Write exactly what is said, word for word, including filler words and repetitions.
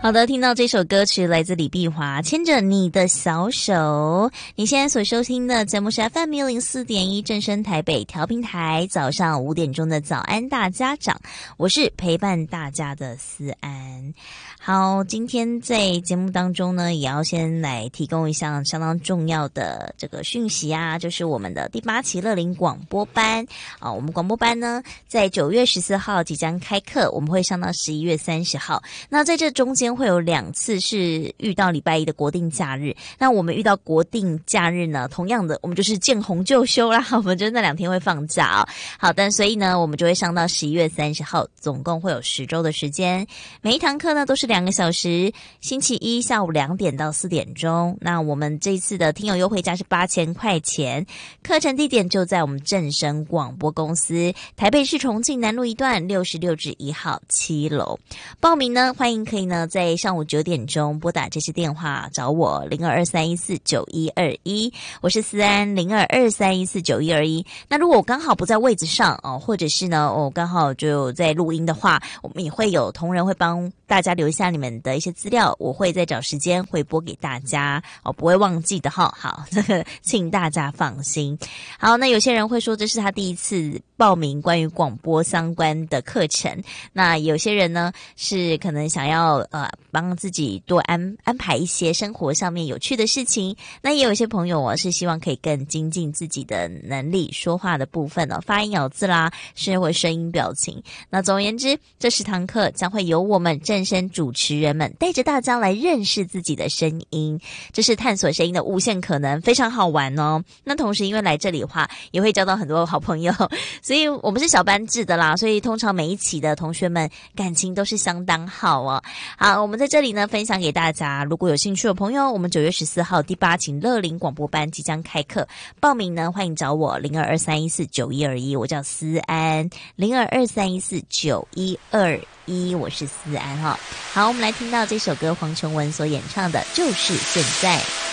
好的，听到这首歌曲来自李碧华，牵着你的小手。你现在所收听的节目是 F M 一零四点一正声台北调频台，早上五点钟的早安大家长，我是陪伴大家的思安。好，今天在节目当中呢，也要先来提供一项相当重要的这个讯息啊，就是我们的第八期乐龄广播班啊，我们广播班呢在九月十四号即将开课，我们会上到十一月三十号。那在这中间会有两次是遇到礼拜一的国定假日，那我们遇到国定假日呢，同样的我们就是见红就休啦，我们就那两天会放假哦。好，但所以呢，我们就会上到十一月三十号，总共会有十周的时间，每一堂课呢都是两个小时，星期一下午两点到四点钟。那我们这次的听友优惠价是八千块钱，课程地点就在我们正声广播公司，台北市重庆南路一段六十六至一号七楼。报名呢，欢迎可以呢在上午九点钟拨打这些电话找我零二二三一四九一二一，我是思安零二二三一四九一二一。那如果我刚好不在位置上哦，或者是呢我刚好就在录音的话，我们也会有同仁会帮大家留下你们的一些资料，我会再找时间回拨给大家哦，不会忘记的哈。好，这个请大家放心。好，那有些人会说这是他第一次报名关于广播相关的课程，那有些人呢是可能想要呃帮自己多安安排一些生活上面有趣的事情，那也有一些朋友哦是希望可以更精进自己的能力，说话的部分哦，发音咬字啦，甚至会声音表情。那总而言之，这十堂课将会由我们正声主持人们带着大家来认识自己的声音，这是探索声音的无限可能，非常好玩哦。那同时因为来这里的话也会交到很多好朋友，所以我们是小班制的啦，所以通常每一期的同学们感情都是相当好哦。好，我们在这里呢分享给大家，如果有兴趣的朋友，我们九月十四号第八期乐龄广播班即将开课，报名呢欢迎找我零二二三一四九一二一，我叫思安零二二三一四九一二一，我是思安哈。好，我们来听到这首歌，黄琼文所演唱的就是现在。